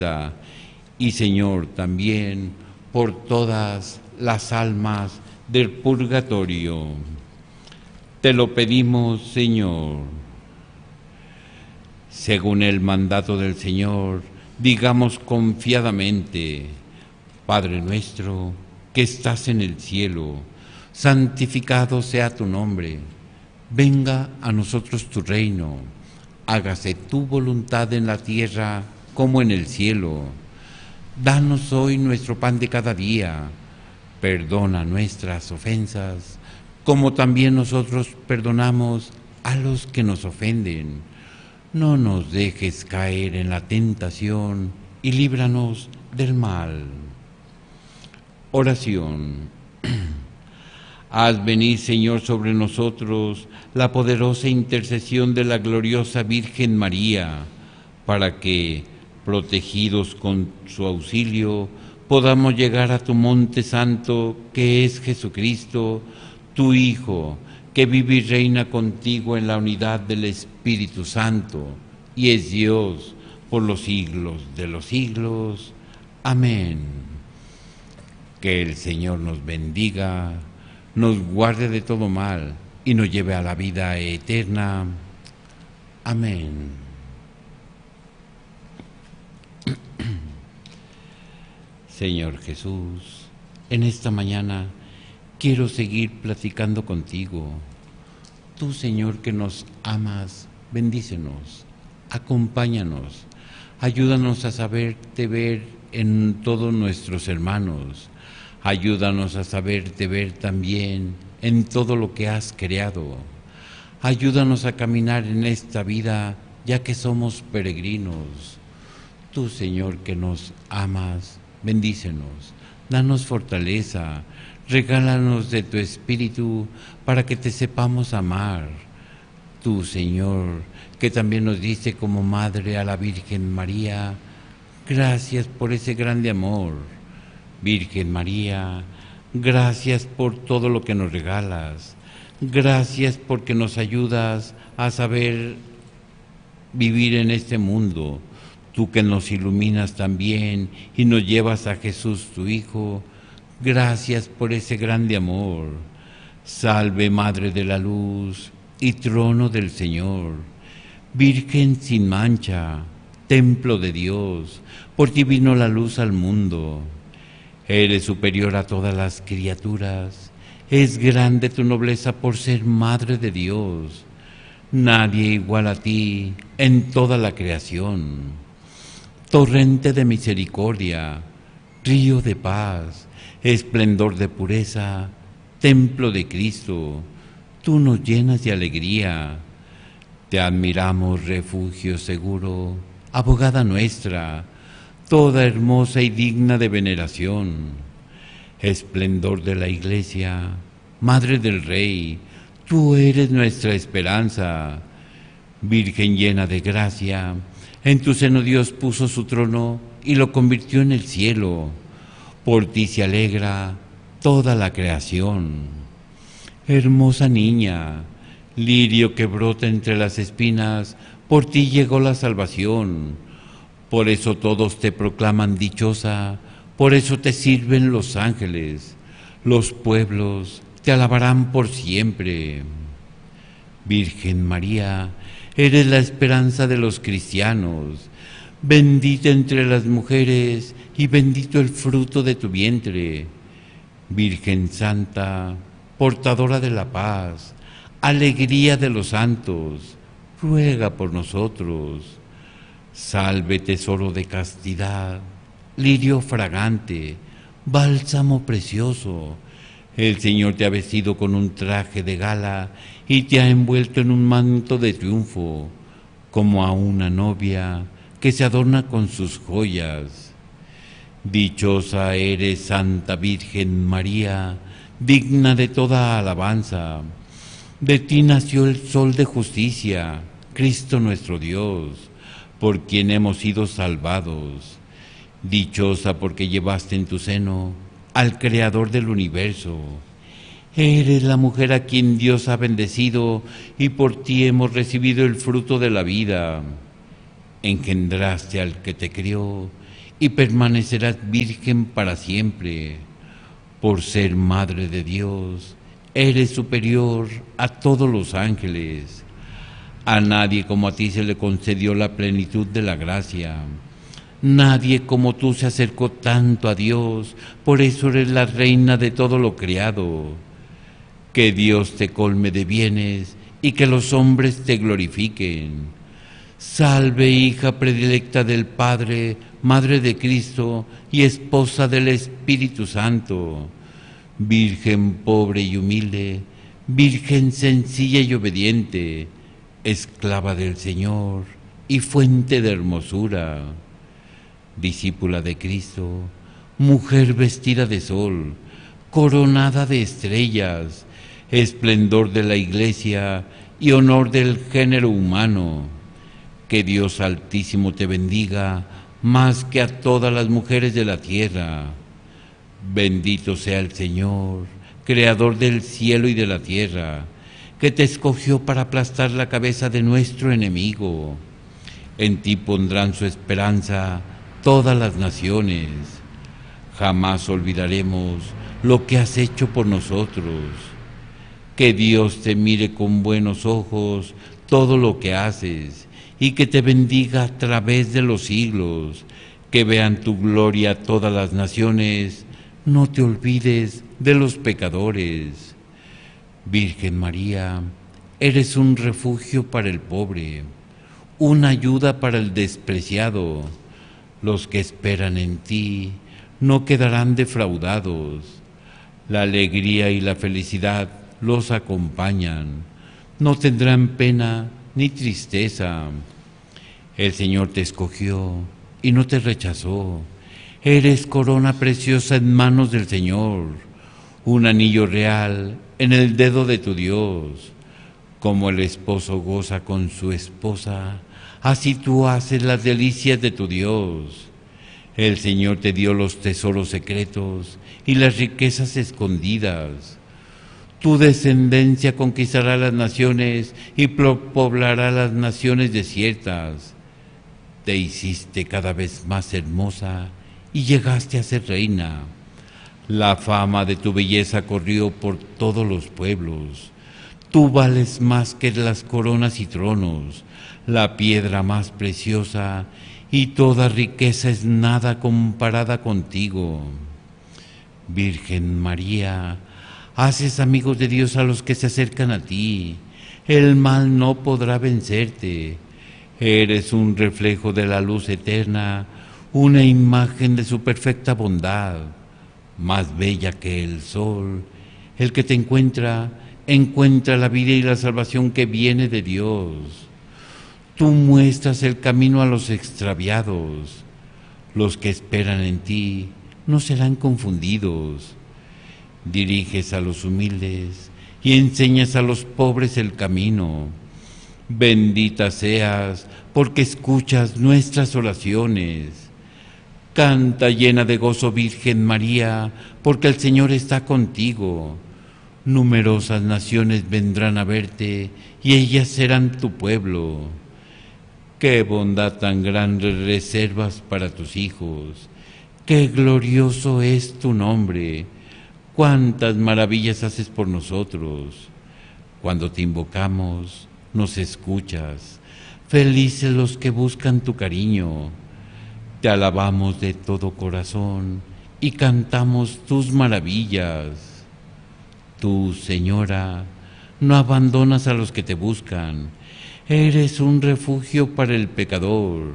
y Señor también por todas las almas del purgatorio. Te lo pedimos, Señor. Según el mandato del Señor, digamos confiadamente: Padre nuestro que estás en el cielo, santificado sea tu nombre. Venga a nosotros tu reino. Hágase tu voluntad en la tierra como en el cielo. Danos hoy nuestro pan de cada día. Perdona nuestras ofensas, como también nosotros perdonamos a los que nos ofenden. No nos dejes caer en la tentación y líbranos del mal. Oración. Haz venir, Señor, sobre nosotros la poderosa intercesión de la gloriosa Virgen María, para que, protegidos con su auxilio, podamos llegar a tu monte santo, que es Jesucristo, tu Hijo, que vive y reina contigo en la unidad del Espíritu Santo, y es Dios por los siglos de los siglos. Amén. Que el Señor nos bendiga, nos guarde de todo mal y nos lleve a la vida eterna. Amén. Señor Jesús, en esta mañana quiero seguir platicando contigo. Tú, Señor, que nos amas, bendícenos, acompáñanos, ayúdanos a saberte ver en todos nuestros hermanos. Ayúdanos a saberte ver también en todo lo que has creado. Ayúdanos a caminar en esta vida, ya que somos peregrinos. Tú, Señor, que nos amas, bendícenos, danos fortaleza, regálanos de tu Espíritu para que te sepamos amar. Tú, Señor, que también nos diste como madre a la Virgen María, gracias por ese grande amor. Virgen María, gracias por todo lo que nos regalas. Gracias porque nos ayudas a saber vivir en este mundo. Tú que nos iluminas también y nos llevas a Jesús, tu Hijo. Gracias por ese grande amor. Salve, Madre de la Luz y Trono del Señor. Virgen sin mancha, Templo de Dios, por ti vino la luz al mundo. Eres superior a todas las criaturas, es grande tu nobleza por ser Madre de Dios. Nadie igual a ti en toda la creación. Torrente de misericordia, río de paz, esplendor de pureza, templo de Cristo, tú nos llenas de alegría. Te admiramos, refugio seguro, abogada nuestra, toda hermosa y digna de veneración. Esplendor de la Iglesia, Madre del Rey, tú eres nuestra esperanza. Virgen llena de gracia, en tu seno Dios puso su trono y lo convirtió en el cielo. Por ti se alegra toda la creación. Hermosa niña, lirio que brota entre las espinas, por ti llegó la salvación. Por eso todos te proclaman dichosa, por eso te sirven los ángeles. Los pueblos te alabarán por siempre. Virgen María, eres la esperanza de los cristianos. Bendita entre las mujeres y bendito el fruto de tu vientre. Virgen Santa, portadora de la paz, alegría de los santos, ruega por nosotros. Salve, tesoro de castidad, lirio fragante, bálsamo precioso. El Señor te ha vestido con un traje de gala y te ha envuelto en un manto de triunfo, como a una novia que se adorna con sus joyas. Dichosa eres, Santa Virgen María, digna de toda alabanza. De ti nació el Sol de justicia, Cristo nuestro Dios, por quien hemos sido salvados. Dichosa porque llevaste en tu seno al Creador del universo. Eres la mujer a quien Dios ha bendecido y por ti hemos recibido el fruto de la vida. Engendraste al que te crió y permanecerás virgen para siempre. Por ser Madre de Dios, eres superior a todos los ángeles. A nadie como a ti se le concedió la plenitud de la gracia. Nadie como tú se acercó tanto a Dios, por eso eres la reina de todo lo creado. Que Dios te colme de bienes y que los hombres te glorifiquen. Salve, hija predilecta del Padre, Madre de Cristo y esposa del Espíritu Santo. Virgen pobre y humilde, Virgen sencilla y obediente, esclava del Señor y fuente de hermosura. Discípula de Cristo, mujer vestida de sol, coronada de estrellas, esplendor de la Iglesia y honor del género humano. Que Dios Altísimo te bendiga más que a todas las mujeres de la tierra. Bendito sea el Señor, Creador del cielo y de la tierra, que te escogió para aplastar la cabeza de nuestro enemigo. En ti pondrán su esperanza todas las naciones. Jamás olvidaremos lo que has hecho por nosotros. Que Dios te mire con buenos ojos todo lo que haces y que te bendiga a través de los siglos. Que vean tu gloria todas las naciones. No te olvides de los pecadores. Virgen María, eres un refugio para el pobre, una ayuda para el despreciado. Los que esperan en ti no quedarán defraudados. La alegría y la felicidad los acompañan. No tendrán pena ni tristeza. El Señor te escogió y no te rechazó. Eres corona preciosa en manos del Señor, un anillo real en el dedo de tu Dios. Como el esposo goza con su esposa, así tú haces las delicias de tu Dios. El Señor te dio los tesoros secretos y las riquezas escondidas. Tu descendencia conquistará las naciones y poblará las naciones desiertas. Te hiciste cada vez más hermosa y llegaste a ser reina. La fama de tu belleza corrió por todos los pueblos. Tú vales más que las coronas y tronos, la piedra más preciosa, y toda riqueza es nada comparada contigo. Virgen María, haces amigos de Dios a los que se acercan a ti. El mal no podrá vencerte. Eres un reflejo de la luz eterna, una imagen de su perfecta bondad. Más bella que el sol, el que te encuentra la vida y la salvación que viene de Dios. Tú muestras el camino a los extraviados. Los que esperan en ti no serán confundidos. Diriges a los humildes y enseñas a los pobres el camino. Bendita seas, porque escuchas nuestras oraciones. Canta llena de gozo, Virgen María, porque el Señor está contigo. Numerosas naciones vendrán a verte, y ellas serán tu pueblo. Qué bondad tan grande reservas para tus hijos. Qué glorioso es tu nombre. Cuántas maravillas haces por nosotros. Cuando te invocamos, nos escuchas. Felices los que buscan tu cariño. Te alabamos de todo corazón y cantamos tus maravillas. Tú, Señora, no abandonas a los que te buscan. Eres un refugio para el pecador.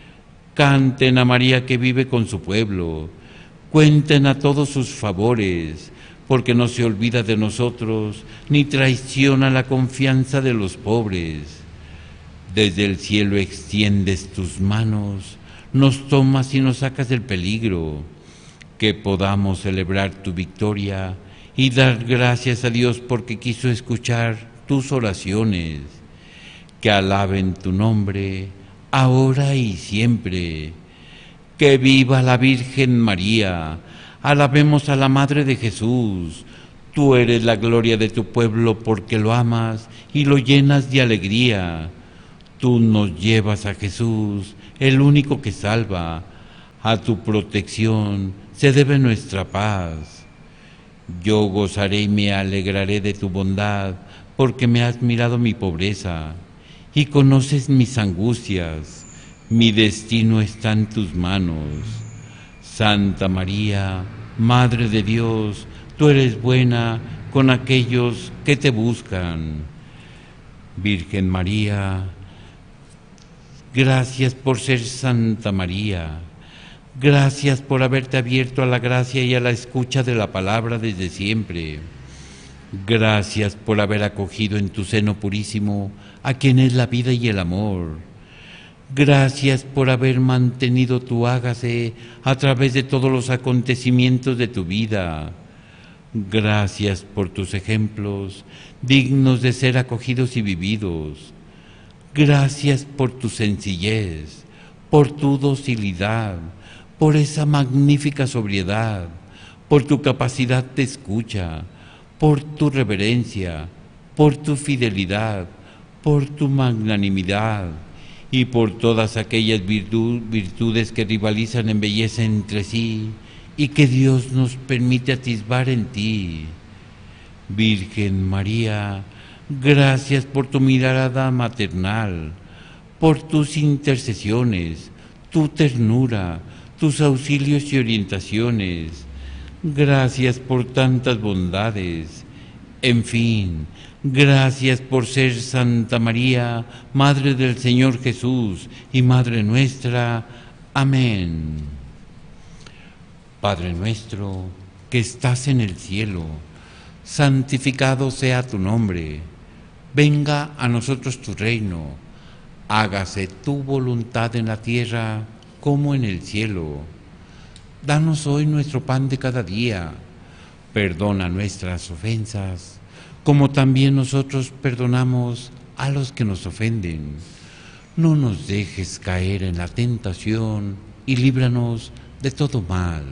Canten a María que vive con su pueblo. Cuenten a todos sus favores, porque no se olvida de nosotros, ni traiciona la confianza de los pobres. Desde el cielo extiendes tus manos, nos tomas y nos sacas del peligro. Que podamos celebrar tu victoria y dar gracias a Dios porque quiso escuchar tus oraciones. Que alaben tu nombre, ahora y siempre. Que viva la Virgen María. Alabemos a la Madre de Jesús. Tú eres la gloria de tu pueblo porque lo amas y lo llenas de alegría. Tú nos llevas a Jesús, el único que salva. A tu protección se debe nuestra paz. Yo gozaré y me alegraré de tu bondad, porque me has mirado mi pobreza y conoces mis angustias. Mi destino está en tus manos. Santa María, Madre de Dios, tú eres buena con aquellos que te buscan. Virgen María, gracias por ser Santa María. Gracias por haberte abierto a la gracia y a la escucha de la palabra desde siempre. Gracias por haber acogido en tu seno purísimo a quien es la vida y el amor. Gracias por haber mantenido tu hágase a través de todos los acontecimientos de tu vida. Gracias por tus ejemplos, dignos de ser acogidos y vividos. Gracias por tu sencillez, por tu docilidad, por esa magnífica sobriedad, por tu capacidad de escucha, por tu reverencia, por tu fidelidad, por tu magnanimidad y por todas aquellas virtudes que rivalizan en belleza entre sí y que Dios nos permite atisbar en ti. Virgen María, gracias por tu mirada maternal, por tus intercesiones, tu ternura, tus auxilios y orientaciones. Gracias por tantas bondades. En fin, gracias por ser Santa María, Madre del Señor Jesús y Madre nuestra. Amén. Padre nuestro, que estás en el cielo, santificado sea tu nombre. Venga a nosotros tu reino. Hágase tu voluntad en la tierra como en el cielo. Danos hoy nuestro pan de cada día. Perdona nuestras ofensas, como también nosotros perdonamos a los que nos ofenden. No nos dejes caer en la tentación y líbranos de todo mal.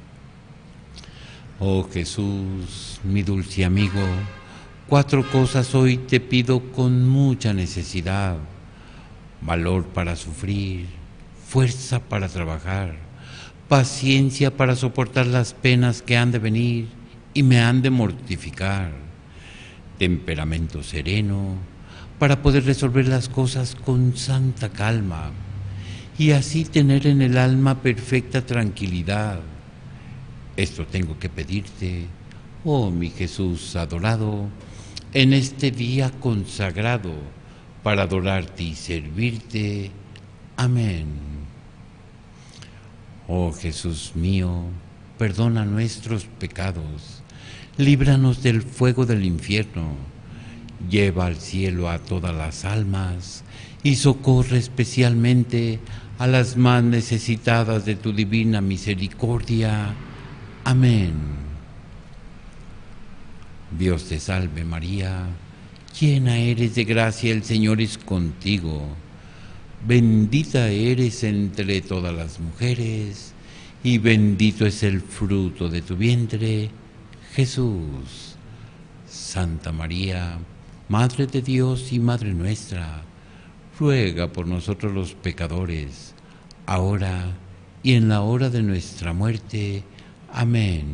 Oh Jesús, mi dulce amigo, 4 cosas hoy te pido con mucha necesidad: valor para sufrir, fuerza para trabajar, paciencia para soportar las penas que han de venir y me han de mortificar, temperamento sereno para poder resolver las cosas con santa calma y así tener en el alma perfecta tranquilidad. Esto tengo que pedirte, oh mi Jesús adorado, en este día consagrado para adorarte y servirte. Amén. Oh Jesús mío, perdona nuestros pecados, líbranos del fuego del infierno, lleva al cielo a todas las almas y socorre especialmente a las más necesitadas de tu divina misericordia. Amén. Dios te salve María, llena eres de gracia, el Señor es contigo. Bendita eres entre todas las mujeres, y bendito es el fruto de tu vientre, Jesús. Santa María, Madre de Dios y Madre nuestra, ruega por nosotros los pecadores, ahora y en la hora de nuestra muerte. Amén.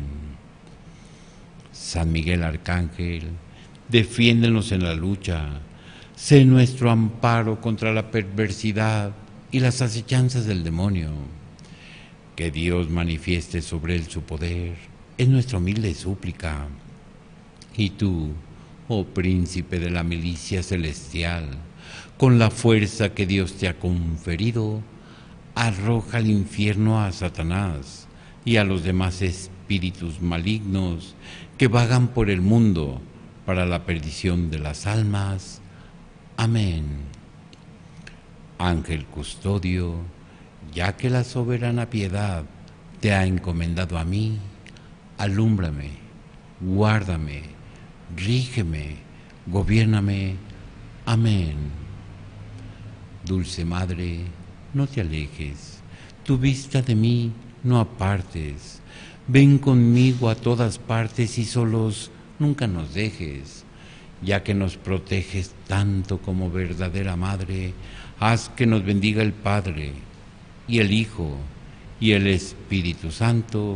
San Miguel Arcángel, defiéndenos en la lucha. Sé nuestro amparo contra la perversidad y las acechanzas del demonio. Que Dios manifieste sobre él su poder, es nuestra humilde súplica. Y tú, oh príncipe de la milicia celestial, con la fuerza que Dios te ha conferido, arroja al infierno a Satanás y a los demás espíritus malignos que vagan por el mundo para la perdición de las almas. Amén. Ángel custodio, ya que la soberana piedad te ha encomendado a mí, alúmbrame, guárdame, rígeme, gobiérname. Amén. Dulce Madre, no te alejes, tu vista de mí no apartes. Ven conmigo a todas partes y solos nunca nos dejes. Ya que nos proteges tanto como verdadera Madre, haz que nos bendiga el Padre, y el Hijo, y el Espíritu Santo.